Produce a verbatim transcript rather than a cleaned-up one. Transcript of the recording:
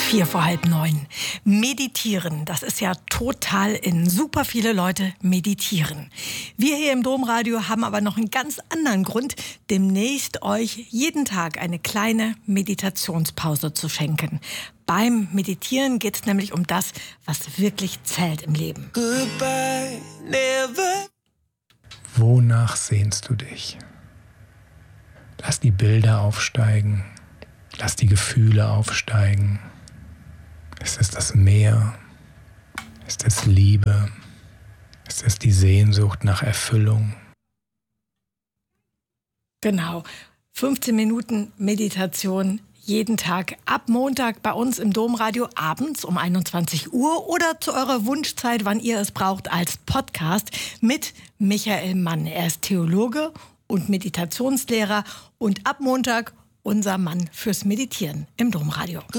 Vier vor halb neun. Meditieren, das ist ja total in. Super viele Leute meditieren. Wir hier im Domradio haben aber noch einen ganz anderen Grund, demnächst euch jeden Tag eine kleine Meditationspause zu schenken. Beim Meditieren geht es nämlich um das, was wirklich zählt im Leben. Goodbye, never. Wonach sehnst du dich? Lass die Bilder aufsteigen. Lass die Gefühle aufsteigen. Ist es das Meer? Ist es Liebe? Ist es die Sehnsucht nach Erfüllung? Genau. fünfzehn Minuten Meditation jeden Tag ab Montag bei uns im Domradio abends um einundzwanzig Uhr oder zu eurer Wunschzeit, wann ihr es braucht, als Podcast mit Michael Mann. Er ist Theologe und Meditationslehrer und ab Montag unser Mann fürs Meditieren im Domradio.